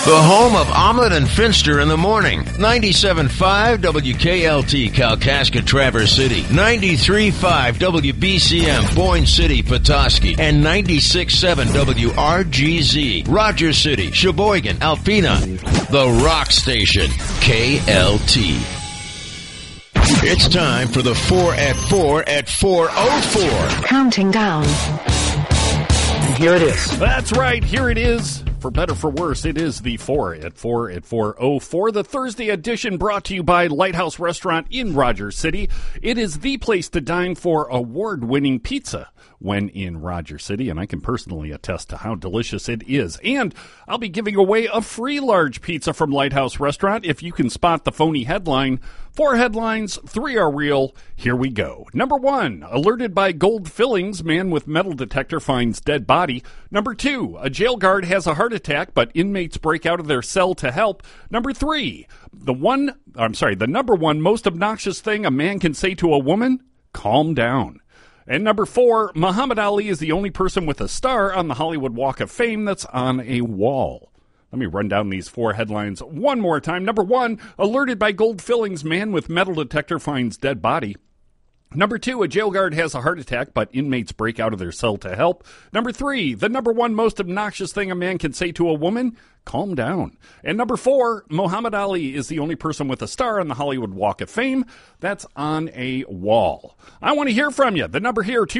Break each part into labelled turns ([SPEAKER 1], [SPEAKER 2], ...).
[SPEAKER 1] The home of Omelet and Finster in the morning. 97.5 WKLT Kalkaska Traverse City. 93.5 WBCM Boyne City Petoskey. And 96.7 WRGZ Rogers City, Sheboygan, Alpena. The Rock Station. KLT. It's time for the 4 at 4 at 4:04.
[SPEAKER 2] Counting down.
[SPEAKER 3] And here it is.
[SPEAKER 4] That's right, here it is. For better, for worse, it is the 4 at 4 at 4:04, the Thursday edition brought to you by Lighthouse Restaurant in Rogers City. It is the place to dine for award-winning pizza when in Rogers City, and I can personally attest to how delicious it is. And I'll be giving away a free large pizza from Lighthouse Restaurant if you can spot the phony headline. 4 headlines, 3 are real. Here we go. Number 1, alerted by gold fillings, man with metal detector finds dead body. Number 2, a jail guard has a heart attack, but inmates break out of their cell to help. Number 3, the number one most obnoxious thing a man can say to a woman, calm down. And number 4, Muhammad Ali is the only person with a star on the Hollywood Walk of Fame that's on a wall. Let me run down these 4 headlines one more time. Number 1, alerted by gold fillings, man with metal detector finds dead body. Number 2, a jail guard has a heart attack, but inmates break out of their cell to help. Number 3, the number one most obnoxious thing a man can say to a woman, calm down. And number 4, Muhammad Ali is the only person with a star on the Hollywood Walk of Fame that's on a wall. I want to hear from you. The number here,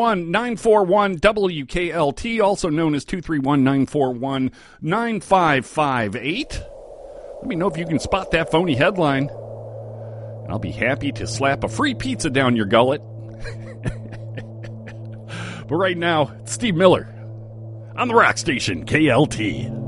[SPEAKER 4] 231-941-WKLT, also known as 231-941-9558. Let me know if you can spot that phony headline. I'll be happy to slap a free pizza down your gullet. But right now, it's Steve Miller on the Rock Station, KLT.